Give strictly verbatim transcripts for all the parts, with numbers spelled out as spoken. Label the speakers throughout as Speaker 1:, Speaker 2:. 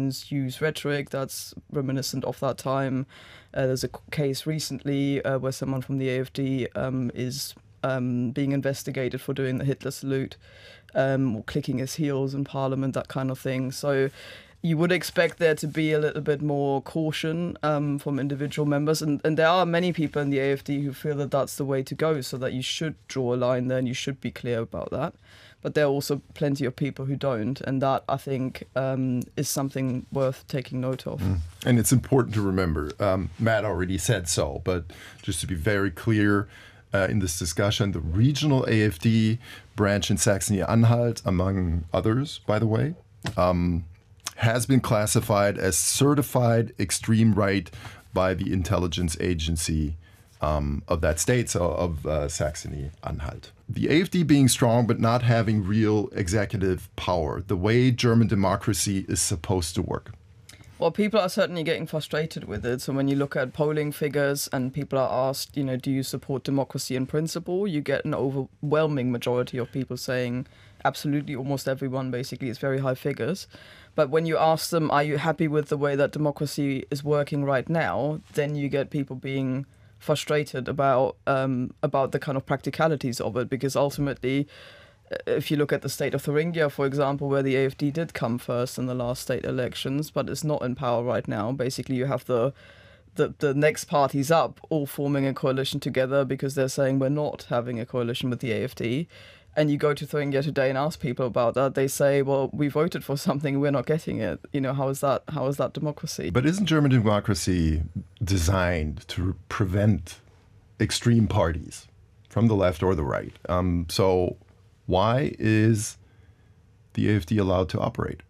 Speaker 1: politicians use rhetoric that's reminiscent of that time. Uh, there's a case recently uh, where someone from the A F D um, is um, being investigated for doing the Hitler salute, um, or clicking his heels in Parliament, that kind of thing. So you would expect there to be a little bit more caution um, from individual members. And, and there are many people in the A F D who feel that that's the way to go, so that you should draw a line there and you should be clear about that. But there are also plenty of people who don't. And that, I think, um, is something worth taking note of.
Speaker 2: Mm. And it's important to remember, um, Matt already said so, but just to be very clear uh, in this discussion, the regional A F D branch in Saxony-Anhalt, among others, by the way, um, has been classified as certified extreme right by the intelligence agency um, of that state, so of uh, Saxony-Anhalt. The A F D being strong but not having real executive power, the way German democracy is supposed to work.
Speaker 1: Well, people are certainly getting frustrated with it. So when you look at polling figures and people are asked, you know, do you support democracy in principle? You get an overwhelming majority of people saying absolutely, almost everyone basically. It's very high figures. But when you ask them, are you happy with the way that democracy is working right now? Then you get people being frustrated about um, about the kind of practicalities of it, because ultimately, if you look at the state of Thuringia, for example, where the A F D did come first in the last state elections, but is not in power right now. Basically, you have the, the the next parties up all forming a coalition together because they're saying we're not having a coalition with the A F D. And you go to Thuringia today and ask people about that, they say, well, we voted for something, we're not getting it. You know, how is that, how is that democracy?
Speaker 2: But isn't German democracy designed to prevent extreme parties from the left or the right? Um, so why is the A F D allowed to operate?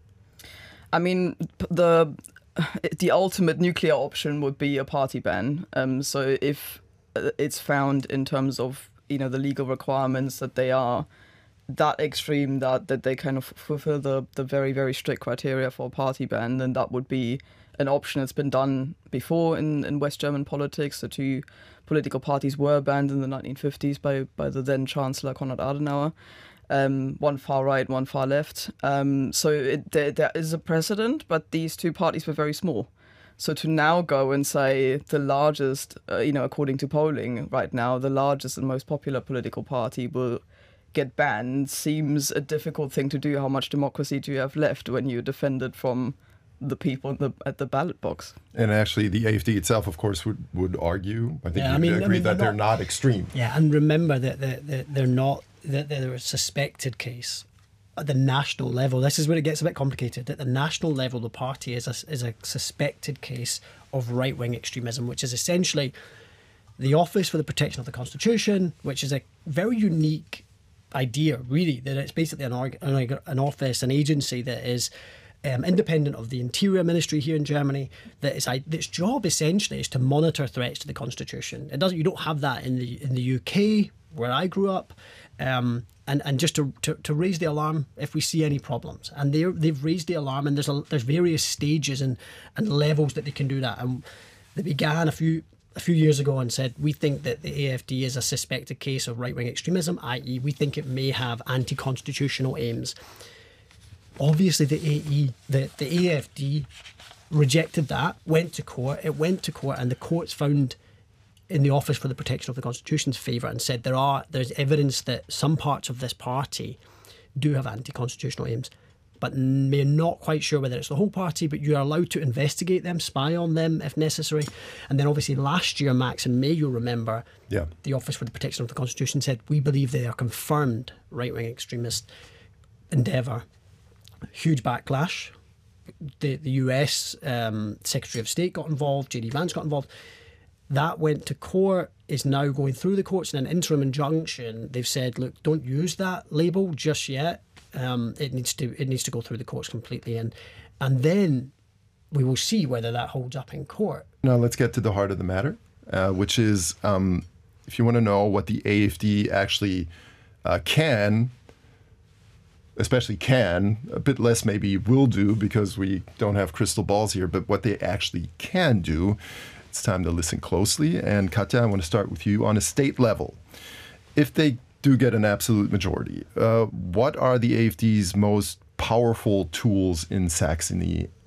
Speaker 1: I mean, the the ultimate nuclear option would be a party ban. Um, so if it's found in terms of, you know, the legal requirements that they are that extreme, that, that they kind of fulfill the, the very, very strict criteria for a party ban, then that would be an option. It's been done before in, in West German politics. The two political parties were banned in the nineteen fifties by, by the then Chancellor Konrad Adenauer. Um, one far right, one far left. Um, so it, there, there is a precedent, but these two parties were very small. So to now go and say the largest, uh, you know, according to polling right now, the largest and most popular political party will get banned seems a difficult thing to do. How much democracy do you have left when you're defended from the people in the, at the ballot box? And
Speaker 2: actually, the A F D itself, of course, would, would argue, I think
Speaker 3: yeah,
Speaker 2: you
Speaker 3: I mean,
Speaker 2: agree
Speaker 3: I mean,
Speaker 2: that they're
Speaker 3: not,
Speaker 2: not extreme.
Speaker 3: Yeah, and remember that they're, they're not, that they're a suspected case. At the national level, this is where it gets a bit complicated. At the national level, the party is a, is a suspected case of right-wing extremism, which is essentially the Office for the Protection of the Constitution, which is a very unique idea, really, that it's basically an, org, an office, an agency that is um, independent of the Interior Ministry here in Germany, that is, its job essentially is to monitor threats to the Constitution. It doesn't. You don't have that in the in the U K, where I grew up. Um, and, and just to, to, to raise the alarm if we see any problems. And they they've raised the alarm, and there's a, there's various stages and, and levels that they can do that. And they began a few a few years ago and said, we think that the A F D is a suspected case of right-wing extremism, that is we think it may have anti-constitutional aims. Obviously, the A E, the, the A F D rejected that, went to court. It went to court, and the courts found in the Office for the Protection of the Constitution's favour and said there are there's evidence that some parts of this party do have anti-constitutional aims, but we're not quite sure whether it's the whole party, but you are allowed to investigate them, spy on them if necessary. And then obviously last year, Max, in May, you'll remember, yeah. the Office for the Protection of the Constitution said, we believe they are confirmed right-wing extremist endeavour. Huge backlash. The, the U S um, Secretary of State got involved, J D Vance got involved. That went to court, is now going through the courts in an interim injunction. They've said, look, don't use that label just yet. Um, it needs to it needs to go through the courts completely. And and then we will see whether that holds up in court.
Speaker 2: Now let's get to the heart of the matter, uh, which is um, if you want to know what the A F D actually uh, can, especially can, a bit less maybe will do because we don't have crystal balls here, but what they actually can do, it's time to listen closely. And Katja, I want to start with you on a state level. If they do get an absolute majority, uh, what are the A F D's most powerful tools in Saxony